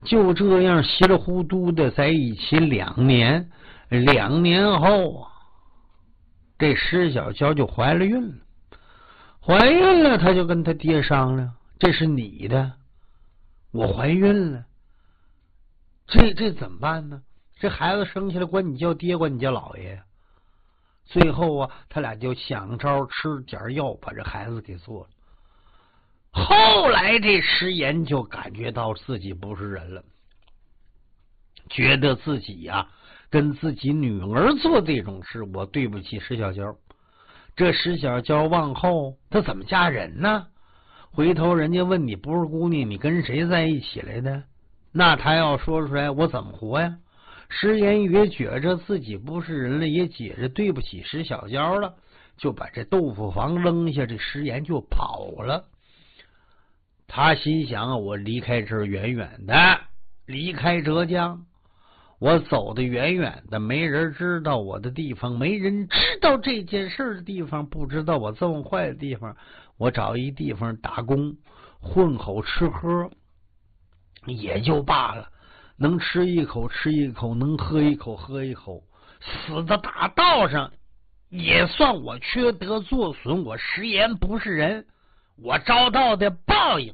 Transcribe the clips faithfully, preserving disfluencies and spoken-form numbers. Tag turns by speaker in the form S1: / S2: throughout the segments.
S1: 就这样稀里糊涂的在一起两年，两年后啊，这石小娇就怀了孕了。怀孕了，他就跟他爹商量：“这是你的，我怀孕了，这这怎么办呢？这孩子生下来管你叫爹，管你叫老爷。”最后啊，他俩就想招吃点药，把这孩子给做了。后来这石岩就感觉到自己不是人了，觉得自己呀、啊、跟自己女儿做这种事，我对不起石小娇。这石小娇往后她怎么嫁人呢？回头人家问你不是姑娘，你跟谁在一起来的？那他要说出来，我怎么活呀？石岩也觉着自己不是人了，也觉着对不起石小娇了，就把这豆腐房扔下，这石岩就跑了。他心想啊，我离开这儿远远的，离开浙江，我走的远远的，没人知道我的地方，没人知道这件事的地方，不知道我这么坏的地方，我找一地方打工，混口吃喝也就罢了，能吃一口吃一口，能喝一口喝一口，死在大道上也算我缺德作损，我食言不是人，我遭到的报应。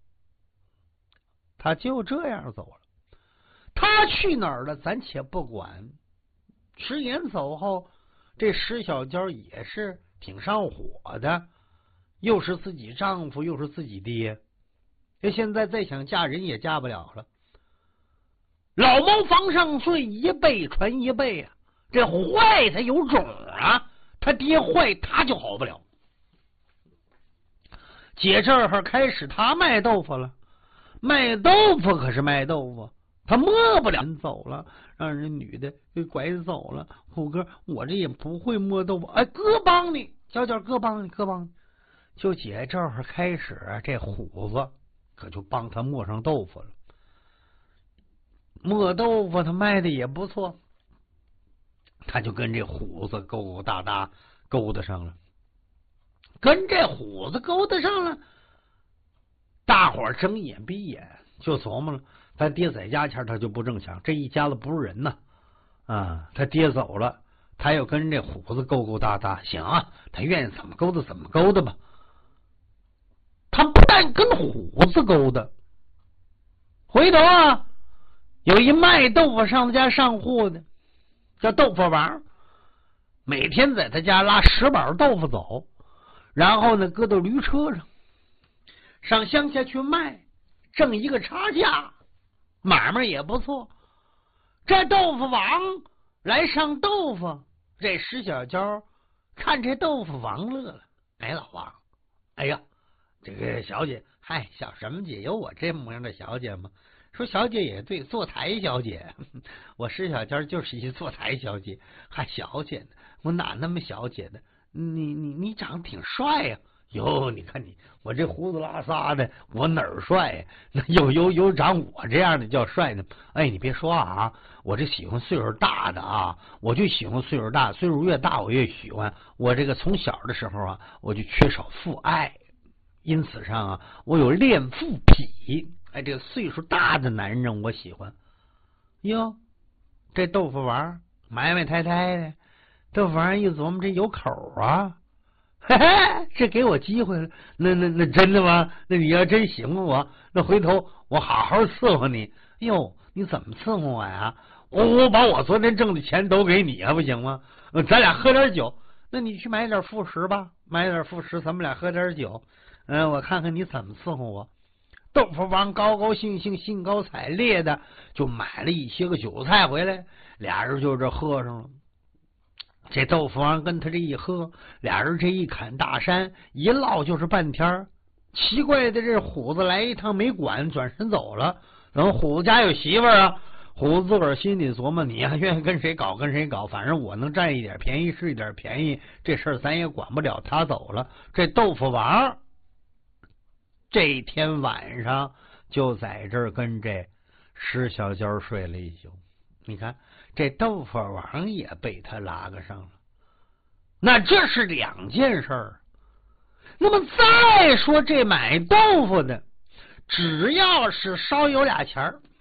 S1: 他就这样走了。他去哪儿了咱且不管，石岩走后，这石小娇也是挺上火的，又是自己丈夫又是自己爹，这现在再想嫁人也嫁不了了。老谋房上睡，一辈传一辈啊，这坏他有种啊，他爹坏他就好不了。姐这儿开始他卖豆腐了，卖豆腐可是卖豆腐，他摸不了，人走了，让人女的给拐走了。虎哥，我这也不会摸豆腐，哎，哥帮你，小脚哥帮你，哥帮你。就姐这儿开始，这虎子可就帮他磨上豆腐了。磨豆腐他卖的也不错，他就跟这虎子勾勾搭搭勾搭上了，跟这虎子勾搭上了。大伙儿睁眼闭眼就琢磨了，他爹在家前他就不正常，这一家子不是人呐啊！他爹走了，他又跟这虎子勾勾搭搭，行啊，他愿意怎么勾搭怎么勾搭吧。他不但跟虎子勾搭，回头啊，有一卖豆腐上他家上货的，叫豆腐王，每天在他家拉十板豆腐走，然后呢搁到驴车上，上乡下去卖，挣一个差价，买卖也不错。这豆腐王来上豆腐，这石小娇看这豆腐王乐了，哎，老王，哎呀，这个小姐，嗨，小什么姐，有我这模样的小姐吗？说小姐也对，坐台小姐，我石小娇就是一坐台小姐，还小姐呢，我哪那么小姐呢？你你你长得挺帅呀、啊！哟，你看你，我这胡子拉碴的，我哪儿帅呀？那有有有长我这样的叫帅呢？哎，你别说啊，我这喜欢岁数大的啊，我就喜欢岁数大，岁数越大我越喜欢。我这个从小的时候啊，我就缺少父爱，因此上啊，我有恋父癖。哎，这个岁数大的男人我喜欢。哟，这豆腐王埋埋汰汰的，豆腐王一琢磨，这有口啊，嘿嘿，这给我机会了。那那那真的吗？那你要真喜欢我，那回头我好好伺候你。哟，你怎么伺候我呀？我我把我昨天挣的钱都给你，还不行吗？咱俩喝点酒，那你去买点副食吧，买点副食，咱们俩喝点酒。嗯、呃，我看看你怎么伺候我。豆腐王高高兴兴、兴高采烈的就买了一些个酒菜回来，俩人就这喝上了。这豆腐王跟他这一喝，俩人这一侃大山，一唠就是半天。奇怪的，这虎子来一趟没管，转身走了。然后虎子家有媳妇儿啊，虎子自个儿心里琢磨：你呀、啊，愿意跟谁搞跟谁搞，反正我能占一点便宜是一点便宜，这事儿咱也管不了。他走了，这豆腐王这天晚上就在这儿跟这石小娇睡了一宿。你看这豆腐王也被他拉个上了，那这是两件事儿。那么再说这买豆腐的，只要是稍有俩钱儿，